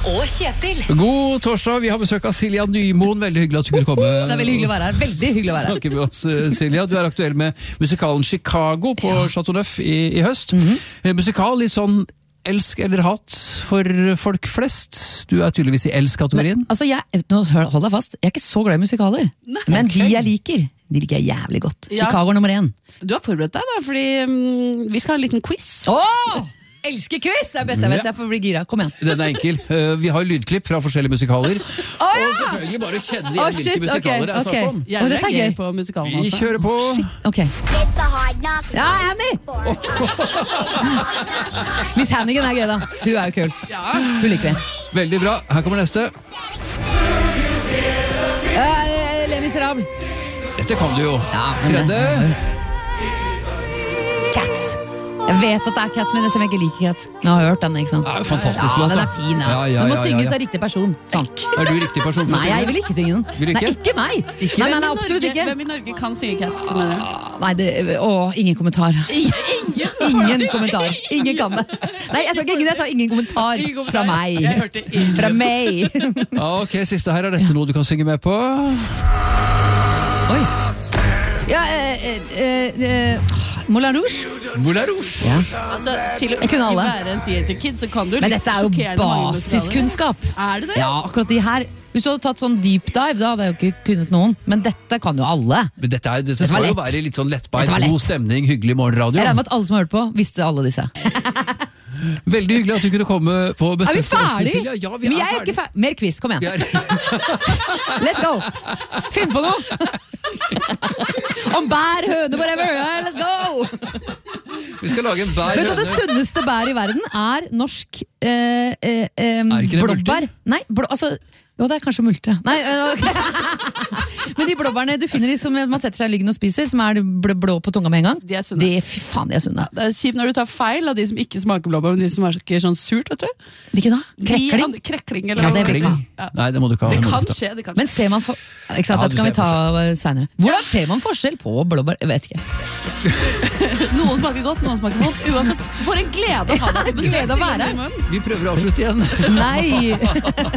og Kjetil. God torsdag, vi har besøk av Silja Nymoen. Veldig hyggelig at du kunne komme. Det er veldig hyggelig å være her. Veldig hyggelig å være her. Snakke med oss, Silja. Du er aktuell med musikalen Chicago på Chateau Neuf i høst. Musikal i sånn elsk eller hat for folk flest. Du er tydeligvis i elsk-kategorien. Altså, hold deg fast, jeg er ikke så glad i musikaler. Men de jeg liker, de liker jeg jævlig godt. Chicago nummer 1. Du har forberedt deg da, fordi vi skal ha en liten quiz. Elsker quiz! Det er best jeg vet, jeg får bli gira. Kom igjen. Den er enkel. Vi har lydklipp fra forskjellige musikaler. Og selvfølgelig bare kjenne igjen hvilke musikaler det er snakk om. Jeg reagerer på musikalen Vi også. kjører på. Ok. Ja, Annie! Miss Hannigan er gøy da. Hun er jo kul. Hun liker vi. Veldig bra. Her kommer neste. Les Misérables. Dette kan du jo. Tredje. Cats. Jeg vet at det er Cats, men jeg ikke liker Cats. Jeg har hørt den, ikke sant? Ja, fantastisk låt, den da. er fin, ja. Ja, Den må synges av riktig person. Sånn. Er du riktig person for å Nei, synge? jeg vil ikke synge den. Vil du ikke? Nei, ikke meg. Nei, absolutt ikke. Hvem i Norge kan synge Cats? Mener du? Nei, ingen kommentar. Ingen kommentar. Ingen kan det. Nei, jeg sa ikke ingen, jeg sa ingen kommentar. Fra meg. Jeg hørte ingen. Fra meg. Ok, siste her. Er dette noe du kan synge med på? Oi. Ja, Moulin Rouge. Moulin Rouge. Altså, til å Jeg kunne ikke alle. være en theater kid, så kan du Men litt dette er jo sjokkerende mange musikaler. basiskunnskap. Er det det? Ja, akkurat de her. Hvis du hadde tatt sånn deep dive, da hadde jeg jo ikke kunnet noen. Men dette kan jo alle. Men dette var skal jo lett. være litt sånn lettbeint, Dette var lett. god stemning, hyggelig morgenradio. Jeg regner med at alle som har hørt på, visste alle disse. Veldig hyggelig at du kunne komme på besøk. Er vi til oss, ferdig? Cecilia. Ja, vi Men er jeg er ikke ferdig. ferdig. Mer quiz, kom igjen. Vi er- Let's go! Finn på noe! Om bær, høne, whatever. Let's go! Vi skal lage en bær Vet du, det høne. sunneste bær i verden er norsk ikke det blåbær. Nei, jo, det er kanskje multer. Nei, men de blåbærene du finner de som man setter seg i ryggen og spiser, som er blå på tunga med en gang. De er sunne. Fy faen, de er sunne. Det er kjipt når du tar feil av de som ikke smaker blåbær, men de som smaker sånn surt, vet du. Hvilke da? Krekling? Krekling eller Ja, det vil noe. jeg ikke Ja. Nei, det må du ikke ha. Det må du kan ikke ha. skje, det kan Men skje. ser man ikke sant, Ja, dette du kan vi ser ta senere. Hvordan ser man forskjell på blåbær? Jeg vet ikke. Noen smaker godt, noen smaker vondt. Uansett, for en glede å ha deg på besøk. Glede å være her. Silje Nymoen. Vi prøver å avslutte igjen. Nei!